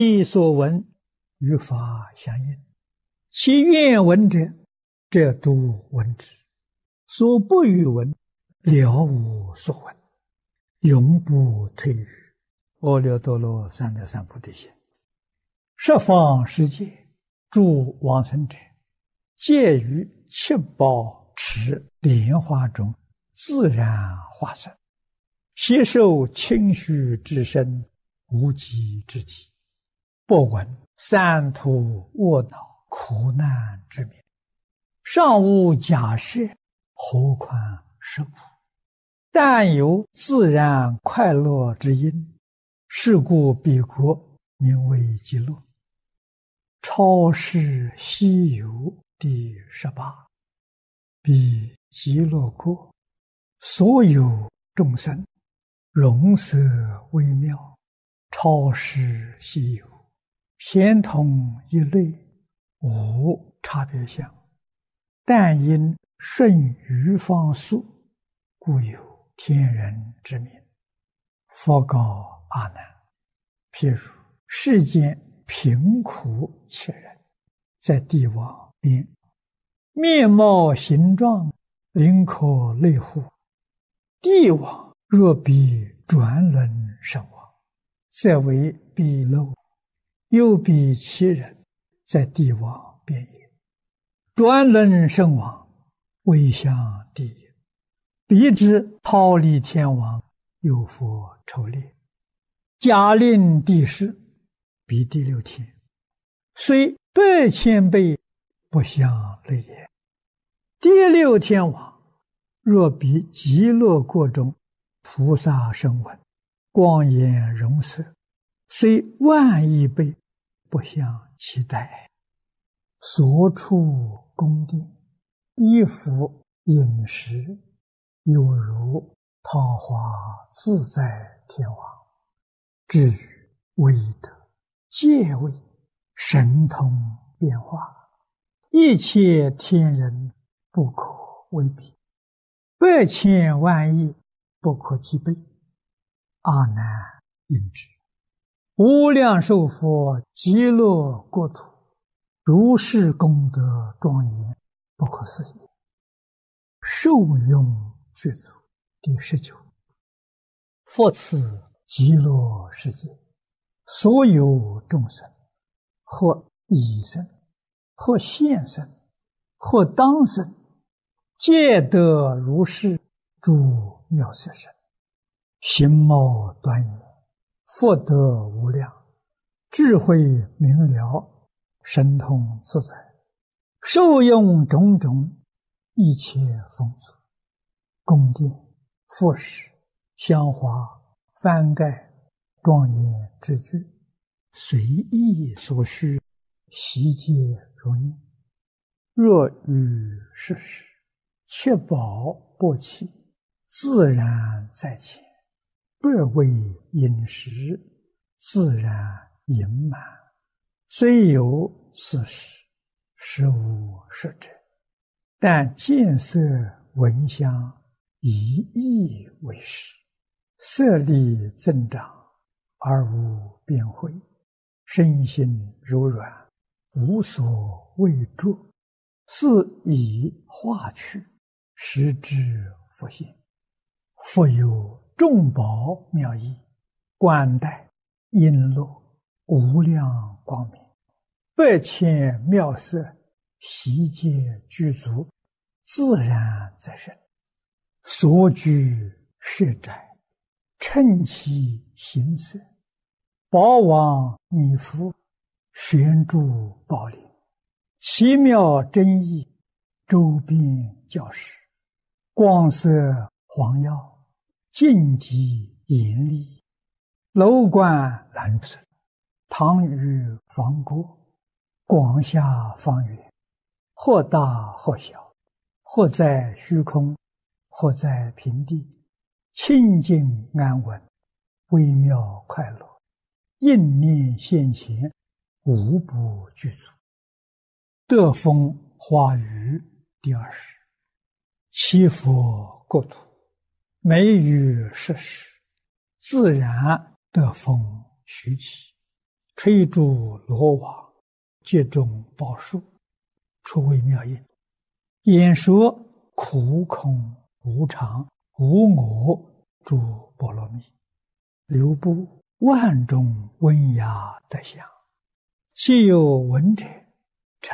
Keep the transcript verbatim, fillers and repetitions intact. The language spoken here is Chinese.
其所闻与法相应，其愿闻者，则度闻之；所不欲闻，了无所闻，永不退于阿耨多罗三藐三菩提心。十方世界诸往生者，皆于七宝池莲花中自然化身，悉受清虚之身，无极之体，不闻三途卧恼苦难之名，尚无假设，何况是苦？但有自然快乐之因，是故彼国名为极乐。超世西游第十八，彼极乐国，所有众生容色微妙，超世西游，咸同一类，无差别相，但因顺于方速，故有天人之名。佛告阿难：譬如世间贫苦切人，在地网边，面貌形状，灵可类乎？地网若比转轮圣王，则为彼漏；又比其人，在地网边也。转轮圣王为向地也，彼之忉利天王，有佛筹列，假令地势，彼第六天，虽百千倍，不相类也。第六天王若比极乐国中菩萨声闻，光颜容色，虽万亿倍，不相期待。所处宫殿，衣服饮食，有如桃花自在天王。至于威德、戒位、神通变化，一切天人不可为比，百千万亿不可计备。阿难应知，无量寿佛极乐国土，如是功德庄严，不可思议。受用具足第十九。佛此极乐世界，所有众生，或已生，或现生，或当生，皆得如是诸妙色身，形貌端严，福德无量，智慧明了，神通自在，受用种种一切丰足，宫殿、服饰、香花、幡盖、庄严之具，随意所需，悉皆如念。若于世时，七宝钵器，自然在前，百味饮食，自然盈满。虽有此时，实无实者，但见色闻香，以意为实，色力增长，而无边慧，身心柔软，无所畏著，是以化去，实之佛性。复有众宝妙义，冠带璎珞，无量光明，百千妙色，悉皆具足，自然在身。所居舍宅，称其形色，宝王弥覆，悬诸宝林，奇妙真义，周边教室，光色黄耀，净极严厉，楼观蓝色，堂宇房郭，广厦方圆，或大或小，或在虚空，或在平地，清净安稳，微妙快乐，应念现前，无不具足。得风花雨第二十。七佛国土，每于世时，自然得风徐起， 吹竹罗网，结中宝树，出微妙音。演说苦空无常无我诸波罗蜜，流布万种温雅德香。其有闻者，